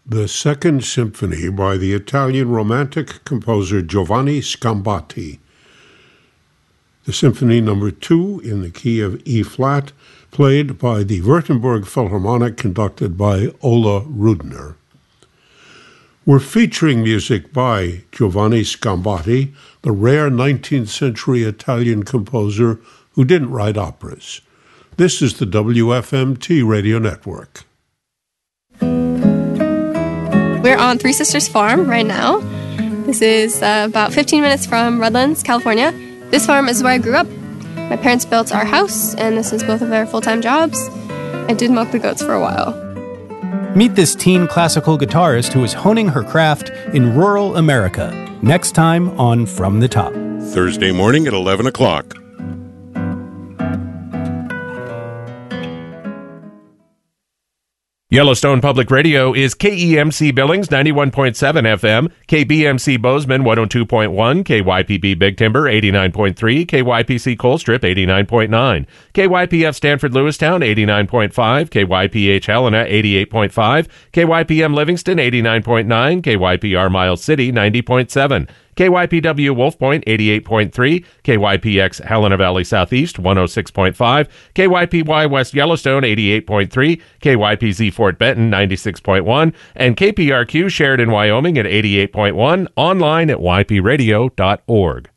The Second Symphony by the Italian Romantic composer Giovanni Sgambati. The Symphony No. 2 in the key of E-flat, played by the Württemberg Philharmonic, conducted by Ola Rudner. We're featuring music by Giovanni Sgambati, the rare 19th century Italian composer who didn't write operas. This is the WFMT Radio Network. We're on Three Sisters Farm right now. This is about 15 minutes from Redlands, California. This farm is where I grew up. My parents built our house, and this is both of their full-time jobs. I did milk the goats for a while. Meet this teen classical guitarist who is honing her craft in rural America. Next time on From the Top. Thursday morning at 11 o'clock. Yellowstone Public Radio is KEMC Billings 91.7 FM, KBMC Bozeman 102.1, KYPB Big Timber 89.3, KYPC Colstrip 89.9, KYPF Stanford Lewistown 89.5, KYPH Helena 88.5, KYPM Livingston 89.9, KYPR Miles City 90.7, KYPW Wolf Point 88.3, KYPX Helena Valley Southeast 106.5, KYPY West Yellowstone 88.3, KYPZ Fort Benton 96.1, and KPRQ Sheridan, Wyoming at 88.1, online at ypradio.org.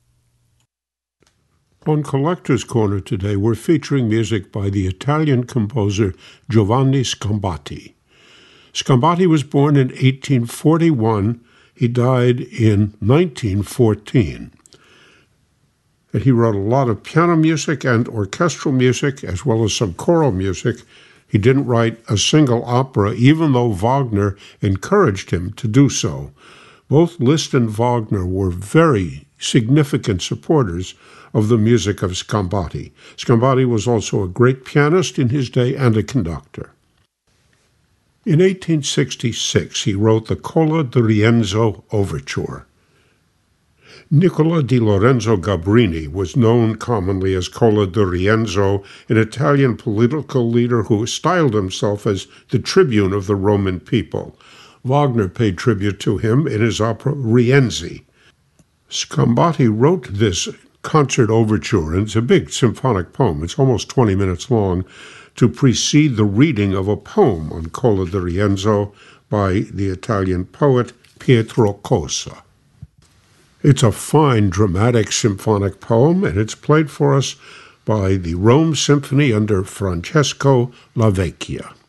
On Collector's Corner today, we're featuring music by the Italian composer Giovanni Sgambati. Sgambati was born in 1841. He died in 1914. And he wrote a lot of piano music and orchestral music, as well as some choral music. He didn't write a single opera, even though Wagner encouraged him to do so. Both Liszt and Wagner were very significant supporters of the music of Sgambati. Sgambati was also a great pianist in his day and a conductor. In 1866, he wrote the Cola di Rienzo Overture. Nicola di Lorenzo Gabrini was known commonly as Cola di Rienzo, an Italian political leader who styled himself as the tribune of the Roman people. Wagner paid tribute to him in his opera Rienzi. Sgambati wrote this concert overture, and it's a big symphonic poem. It's almost 20 minutes long, to precede the reading of a poem on Cola di Rienzo by the Italian poet Pietro Cosa. It's a fine, dramatic symphonic poem, and it's played for us by the Rome Symphony under Francesco Lavecchia.